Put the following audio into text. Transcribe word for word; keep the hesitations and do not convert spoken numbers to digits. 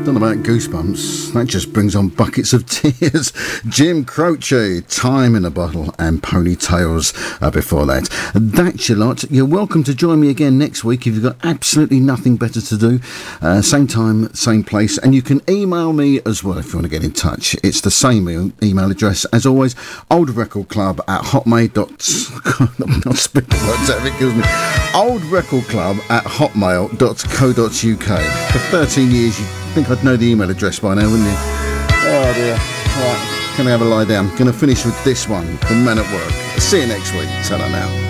Don't know about goosebumps, that just brings on buckets of tears. Jim Croce, Time in a Bottle, and Ponytails uh, before that. That's your lot. You're welcome to join me again next week if you've got absolutely nothing better to do. Uh, same time, same place, and you can email me as well if you want to get in touch. It's the same e- email address as always, oldrecordclub at hotmail dot com. Not speaking words out of it, kills me. oldrecordclub at hotmail dot co dot uk. For thirteen years, you think I'd know the email address by now, wouldn't you? Oh dear. Right, gonna have a lie down. Gonna finish with this one from Men at Work. See you next week. Ta-ra now.